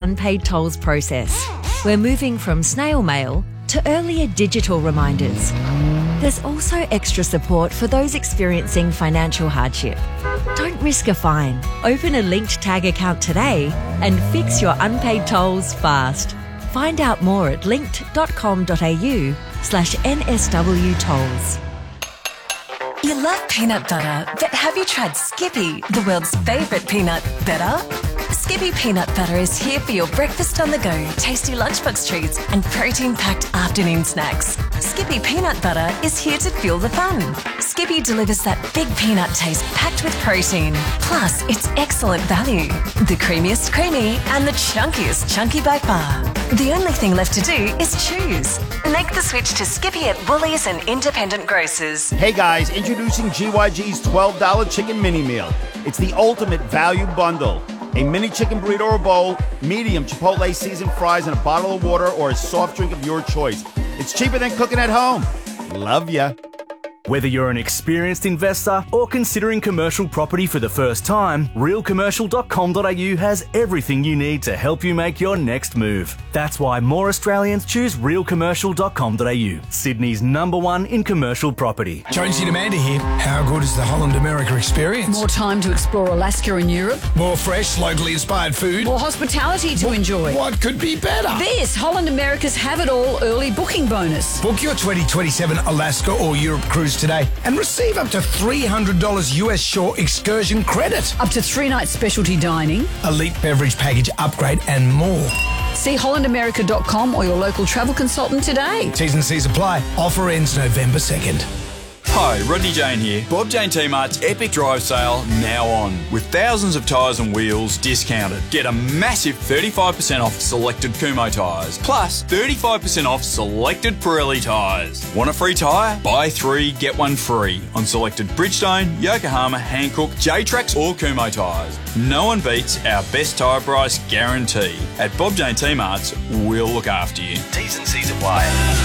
unpaid tolls process. We're moving from snail mail to earlier digital reminders. There's also extra support for those experiencing financial hardship. Don't risk a fine. Open a linked tag account today and fix your unpaid tolls fast. Find out more at linked.com.au/NSW tolls. You love peanut butter, but have you tried Skippy, the world's favourite peanut butter? Skippy peanut butter is here for your breakfast on the go, tasty lunchbox treats and protein-packed afternoon snacks. Skippy peanut butter is here to fuel the fun. Skippy delivers that big peanut taste packed with protein. Plus, it's excellent value. The creamiest creamy and the chunkiest chunky by far. The only thing left to do is choose. Make the switch to Skippy at Woolies and independent grocers. Hey guys, introducing GYG's $12 chicken mini meal. It's the ultimate value bundle. A mini chicken burrito or bowl, medium Chipotle seasoned fries, and a bottle of water or a soft drink of your choice. It's cheaper than cooking at home. Love ya. Whether you're an experienced investor or considering commercial property for the first time, realcommercial.com.au has everything you need to help you make your next move. That's why more Australians choose realcommercial.com.au, Sydney's #1 in commercial property. Jonesy and Amanda here. How good is the Holland America experience? More time to explore Alaska and Europe. More fresh, locally inspired food. More hospitality to enjoy. What could be better? This Holland America's Have It All early booking bonus. Book your 2027 Alaska or Europe cruise today and receive up to $300 US shore excursion credit. Up to 3 nights specialty dining. Elite beverage package upgrade and more. See hollandamerica.com or your local travel consultant today. T's and C's apply. Offer ends November 2nd. Hi, Rodney Jane here. Bob Jane T-Mart's Epic Drive Sale now on, with thousands of tyres and wheels discounted. Get a massive 35% off selected Kumho tyres, plus 35% off selected Pirelli tyres. Want a free tyre? Buy 3, get 1 free on selected Bridgestone, Yokohama, Hankook, J-Trax or Kumho tyres. No one beats our best tyre price guarantee. At Bob Jane T-Mart's, we'll look after you. T's and C's apply.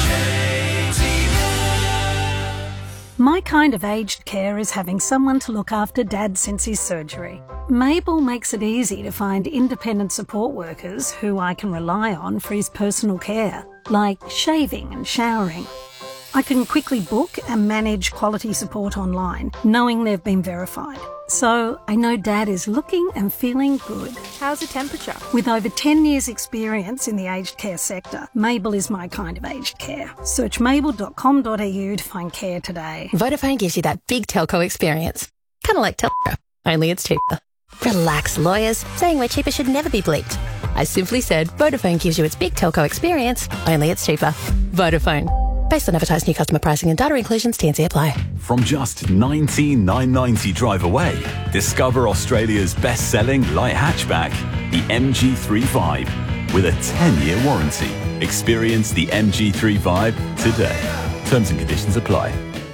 My kind of aged care is having someone to look after Dad since his surgery. Mabel makes it easy to find independent support workers who I can rely on for his personal care, like shaving and showering. I can quickly book and manage quality support online, knowing they've been verified. So I know Dad is looking and feeling good. How's the temperature? With over 10 years' experience in the aged care sector, Mabel is my kind of aged care. Search mabel.com.au to find care today. Vodafone gives you that big telco experience. Kind of like Telco, only it's cheaper. Relax, lawyers. Saying we're cheaper should never be bleeped. I simply said Vodafone gives you its big telco experience, only it's cheaper. Vodafone. Based on advertised new customer pricing and data inclusions, T&C apply. From just $19,990 drive away, discover Australia's best-selling light hatchback, the MG3 Vibe, with a 10-year warranty. Experience the MG3 Vibe today. Terms and conditions apply.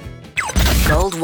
Gold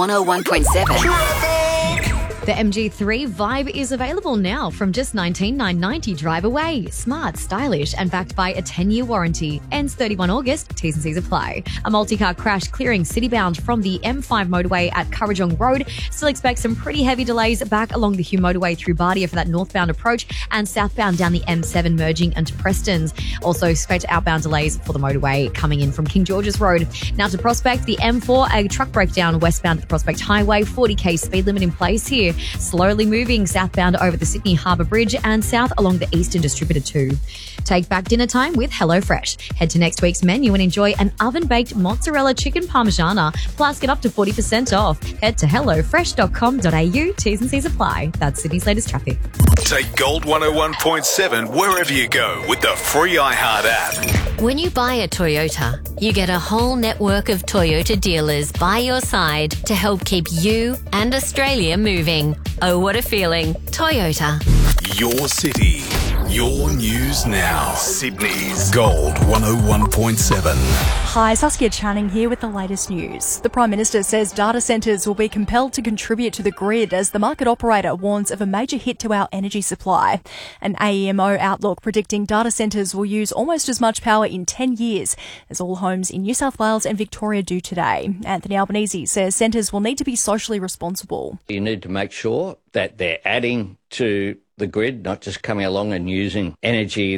101.7. The MG3 Vibe is available now from just $19,990 drive away. Smart, stylish and backed by a 10-year warranty. Ends 31 August. T's and C's apply. A multi-car crash clearing citybound from the M5 motorway at Currajong Road. Still expect some pretty heavy delays back along the Hume motorway through Bardia for that northbound approach and southbound down the M7 merging into Prestons. Also expect outbound delays for the motorway coming in from King George's Road. Now to Prospect, the M4, a truck breakdown westbound at the Prospect Highway. 40k speed limit in place here. Slowly moving southbound over the Sydney Harbour Bridge and south along the Eastern Distributor 2. Take back dinner time with HelloFresh. Head to next week's menu and enjoy an oven-baked mozzarella chicken parmigiana, plus get up to 40% off. Head to hellofresh.com.au. T's and C's apply. That's Sydney's latest traffic. Take Gold 101.7 wherever you go with the free iHeart app. When you buy a Toyota, you get a whole network of Toyota dealers by your side to help keep you and Australia moving. Oh, what a feeling. Toyota. Your city, your news now. Sydney's Gold 101.7. Hi, Saskia Channing here with the latest news. The Prime Minister says data centres will be compelled to contribute to the grid as the market operator warns of a major hit to our energy supply. An AEMO outlook predicting data centres will use almost as much power in 10 years as all homes in New South Wales and Victoria do today. Anthony Albanese says centres will need to be socially responsible. You need to make sure that they're adding to the grid, not just coming along and using energy